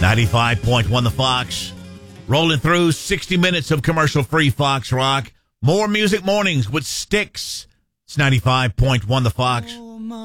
95.1 The Fox. Rolling through 60 minutes of commercial-free Fox Rock. More music mornings with Styx. It's 95.1 The Fox.